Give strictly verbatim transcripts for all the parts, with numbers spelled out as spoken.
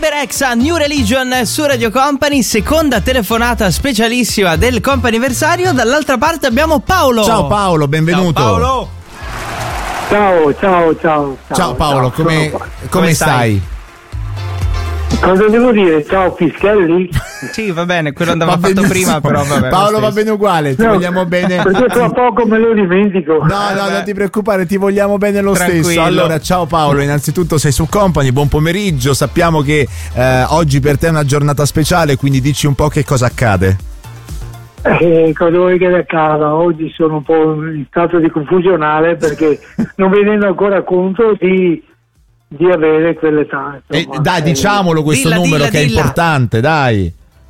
Super Exa New Religion su Radio Company, seconda telefonata specialissima del comp'anniversario. Dall'altra parte abbiamo Paolo. Ciao Paolo, benvenuto. Ciao Paolo. Ciao, ciao, ciao. Ciao Paolo, ciao, come, sono... come, come stai? Cosa devo dire? Ciao Pischelli? Sì, va bene, quello andava Va fatto benissimo. prima, però vabbè. Paolo va bene uguale, ti No, vogliamo bene. Perché fra poco me lo dimentico. No, no, non ti preoccupare, ti vogliamo bene lo Tranquillo. stesso. Allora, ciao Paolo, innanzitutto sei su Company, buon pomeriggio. Sappiamo che eh, oggi per te è una giornata speciale, quindi dici un po' che cosa accade. Eh, cosa vuoi che accada? Oggi sono un po' in stato di confusionale perché non mi rendo ancora conto di, di avere quell'età. Eh, insomma. dai, diciamolo questo Dilla, numero dilla, che è dilla. importante, dai.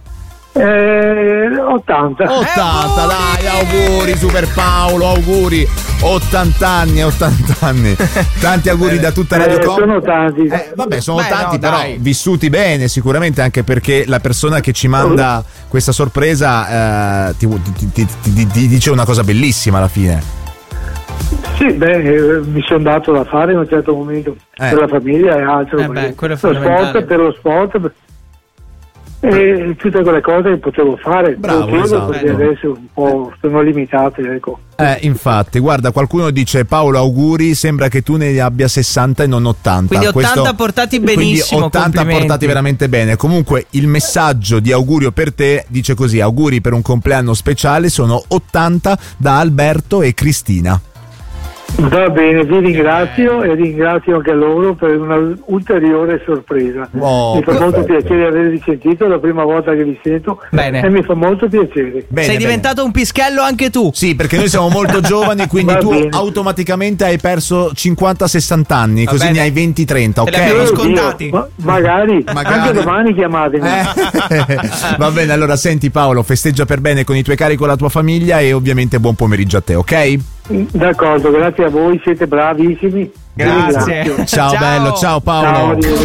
Eh, ottanta. ottanta, auguri! dai, auguri Super Paolo, auguri. ottanta anni, ottanta anni. Tanti auguri da tutta Radio Eh, Company. sono tanti. Eh, vabbè, sono Beh, tanti, no, però dai. vissuti bene, sicuramente, anche perché la persona che ci manda questa sorpresa eh, ti, ti- ti- ti- ti dice una cosa bellissima alla fine. Sì, beh, eh, mi sono dato da fare in un certo momento Eh. per la famiglia e altro. Eh beh, perché quello è lo fondamentale. sport, per lo sport per- e tutte quelle cose che potevo fare. Bravo, Potevo, esatto. perché adesso un po' sono limitate, ecco. Eh, infatti, guarda, qualcuno dice: Paolo, auguri, sembra che tu ne abbia sessanta e non ottanta. Quindi ottanta Questo- portati quindi benissimo, ottanta complimenti. portati veramente bene. Comunque il messaggio di augurio per te dice così: auguri per un compleanno speciale, sono ottanta da Alberto e Cristina. Va bene, vi ringrazio e ringrazio anche loro per una ulteriore sorpresa. Oh, mi fa molto perfetto. piacere avervi sentito, è la prima volta che vi sento. Bene. E mi fa molto piacere. Bene, Sei bene. diventato un pischello anche tu. Sì, perché noi siamo molto giovani, quindi Va tu bene. automaticamente hai perso cinquanta sessanta anni, Va così bene. ne hai venti trenta, Te ok? li abbiamo Oh, scontati. Dio, ma- magari, Magari. anche domani chiamatemi. Eh, Va bene, allora senti Paolo, festeggia per bene con i tuoi cari, con la tua famiglia e ovviamente buon pomeriggio a te, ok? D'accordo, grazie a voi, siete bravissimi. Vi Grazie. ringrazio. Ciao, Ciao. bello, ciao Paolo. Ciao, arrivederci.